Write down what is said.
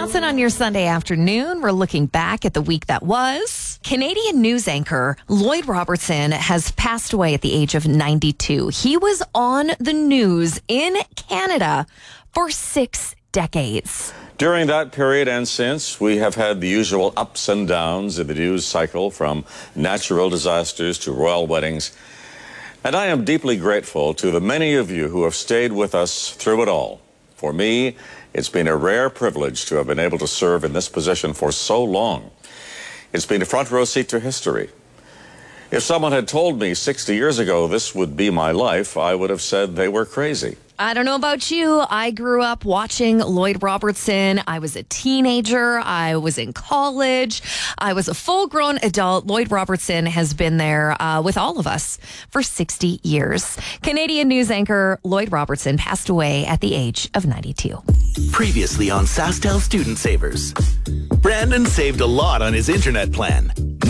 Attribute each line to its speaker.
Speaker 1: Johnson on your Sunday afternoon. We're looking back at the week that was. Canadian news anchor Lloyd Robertson has passed away at the age of 92. He was on the news in Canada for 6 decades.
Speaker 2: During that period and since, we have had the usual ups and downs in the news cycle, from natural disasters to royal weddings. And I am deeply grateful to the many of you who have stayed with us through it all. For me, it's been a rare privilege to have been able to serve in this position for so long. It's been a front row seat to history. If someone had told me 60 years ago this would be my life, I would have said they were crazy.
Speaker 1: I don't know about you. I grew up watching Lloyd Robertson. I was a teenager. I was in college. I was a full-grown adult. Lloyd Robertson has been there with all of us for 60 years. Canadian news anchor Lloyd Robertson passed away at the age of 92.
Speaker 3: Previously on SaskTel Student Savers. Brandon saved a lot on his internet plan.